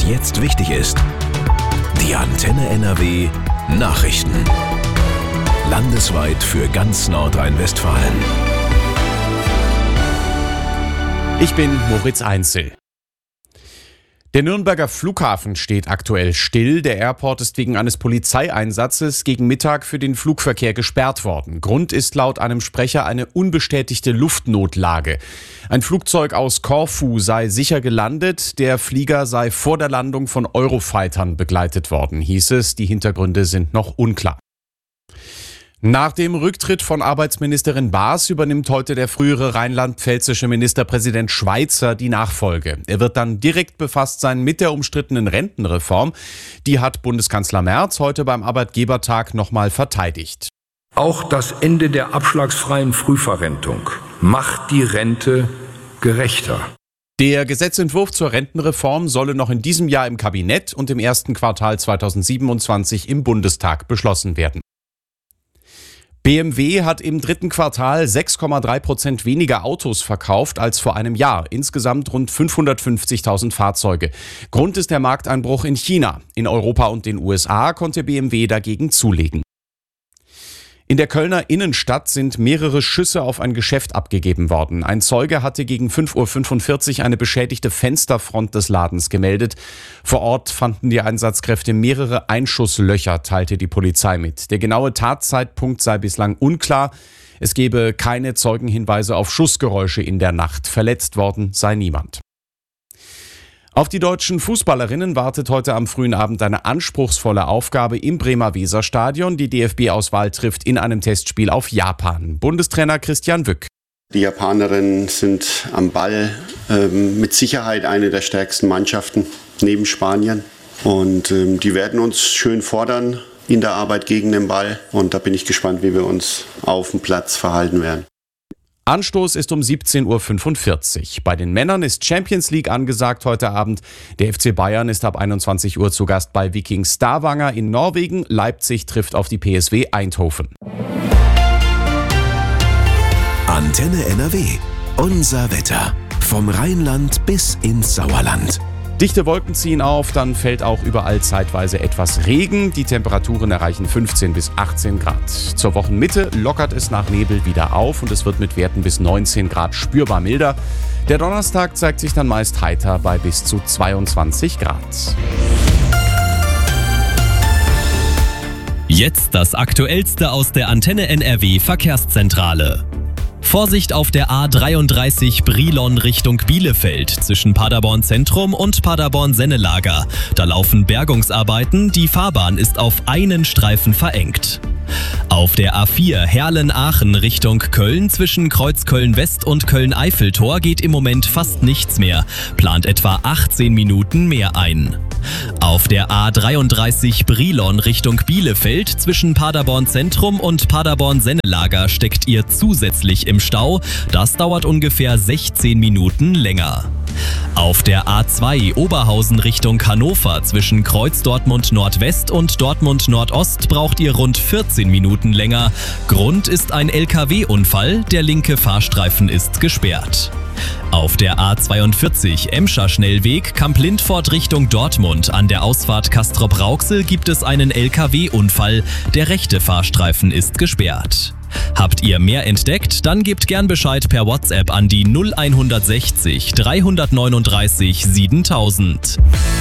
jetzt wichtig ist. Die Antenne NRW Nachrichten. Landesweit für ganz Nordrhein-Westfalen. Ich bin Moritz Einzel. Der Nürnberger Flughafen steht aktuell still. Der Airport ist wegen eines Polizeieinsatzes gegen Mittag für den Flugverkehr gesperrt worden. Grund ist laut einem Sprecher eine unbestätigte Luftnotlage. Ein Flugzeug aus Korfu sei sicher gelandet. Der Flieger sei vor der Landung von Eurofightern begleitet worden, hieß es. Die Hintergründe sind noch unklar. Nach dem Rücktritt von Arbeitsministerin Baas übernimmt heute der frühere rheinland-pfälzische Ministerpräsident Schweizer die Nachfolge. Er wird dann direkt befasst sein mit der umstrittenen Rentenreform. Die hat Bundeskanzler Merz heute beim Arbeitgebertag nochmal verteidigt. Auch das Ende der abschlagsfreien Frühverrentung macht die Rente gerechter. Der Gesetzentwurf zur Rentenreform solle noch in diesem Jahr im Kabinett und im ersten Quartal 2027 im Bundestag beschlossen werden. BMW hat im dritten Quartal 6,3% weniger Autos verkauft als vor einem Jahr. Insgesamt rund 550.000 Fahrzeuge. Grund ist der Markteinbruch in China. In Europa und den USA konnte BMW dagegen zulegen. In der Kölner Innenstadt sind mehrere Schüsse auf ein Geschäft abgegeben worden. Ein Zeuge hatte gegen 5:45 Uhr eine beschädigte Fensterfront des Ladens gemeldet. Vor Ort fanden die Einsatzkräfte mehrere Einschusslöcher, teilte die Polizei mit. Der genaue Tatzeitpunkt sei bislang unklar. Es gebe keine Zeugenhinweise auf Schussgeräusche in der Nacht. Verletzt worden sei niemand. Auf die deutschen Fußballerinnen wartet heute am frühen Abend eine anspruchsvolle Aufgabe im Bremer Weserstadion. Die DFB-Auswahl trifft in einem Testspiel auf Japan. Bundestrainer Christian Wück. Die Japanerinnen sind am Ball mit Sicherheit eine der stärksten Mannschaften neben Spanien. Und die werden uns schön fordern in der Arbeit gegen den Ball. Und da bin ich gespannt, wie wir uns auf dem Platz verhalten werden. Anstoß ist um 17:45 Uhr. Bei den Männern ist Champions League angesagt heute Abend. Der FC Bayern ist ab 21 Uhr zu Gast bei Viking Stavanger in Norwegen. Leipzig trifft auf die PSW Eindhoven. Antenne NRW. Unser Wetter. Vom Rheinland bis ins Sauerland. Dichte Wolken ziehen auf, dann fällt auch überall zeitweise etwas Regen. Die Temperaturen erreichen 15 bis 18 Grad. Zur Wochenmitte lockert es nach Nebel wieder auf und es wird mit Werten bis 19 Grad spürbar milder. Der Donnerstag zeigt sich dann meist heiter bei bis zu 22 Grad. Jetzt das Aktuellste aus der Antenne NRW Verkehrszentrale. Vorsicht auf der A33 Brilon Richtung Bielefeld zwischen Paderborn Zentrum und Paderborn Sennelager. Da laufen Bergungsarbeiten, die Fahrbahn ist auf einen Streifen verengt. Auf der A4 Herlen-Aachen Richtung Köln zwischen Kreuzköln-West und Köln-Eiffeltor geht im Moment fast nichts mehr, plant etwa 18 Minuten mehr ein. Auf der A33 Brilon Richtung Bielefeld zwischen Paderborn Zentrum und Paderborn Sennelager steckt ihr zusätzlich im Stau. Das dauert ungefähr 16 Minuten länger. Auf der A2 Oberhausen Richtung Hannover zwischen Kreuz Dortmund Nordwest und Dortmund Nordost braucht ihr rund 14 Minuten länger. Grund ist ein LKW-Unfall, der linke Fahrstreifen ist gesperrt. Auf der A42 Emscher Schnellweg Kamp-Lindfort Richtung Dortmund an der Ausfahrt Castrop-Rauxel gibt es einen LKW-Unfall. Der rechte Fahrstreifen ist gesperrt. Habt ihr mehr entdeckt? Dann gebt gern Bescheid per WhatsApp an die 0160 339 7000.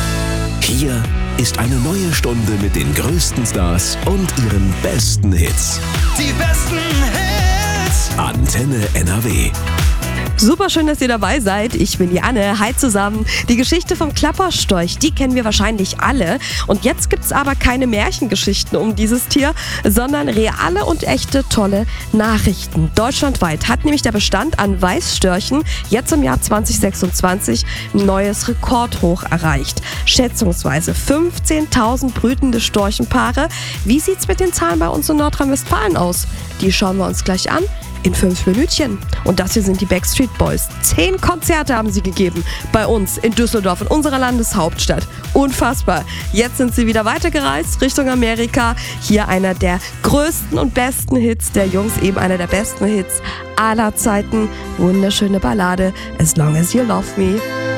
Hier ist eine neue Stunde mit den größten Stars und ihren besten Hits. Die besten Hits. Antenne NRW. Super schön, dass ihr dabei seid. Ich bin die Anne. Hi zusammen. Die Geschichte vom Klapperstorch, die kennen wir wahrscheinlich alle. Und jetzt gibt's aber keine Märchengeschichten um dieses Tier, sondern reale und echte tolle Nachrichten. Deutschlandweit hat nämlich der Bestand an Weißstörchen jetzt im Jahr 2026 ein neues Rekordhoch erreicht. Schätzungsweise 15.000 brütende Storchenpaare. Wie sieht's mit den Zahlen bei uns in Nordrhein-Westfalen aus? Die schauen wir uns gleich an. In 5 Minütchen. Und das hier sind die Backstreet Boys. 10 Konzerte haben sie gegeben bei uns in Düsseldorf, in unserer Landeshauptstadt. Unfassbar. Jetzt sind sie wieder weitergereist Richtung Amerika. Hier einer der größten und besten Hits der Jungs, eben einer der besten Hits aller Zeiten. Wunderschöne Ballade, As Long As You Love Me.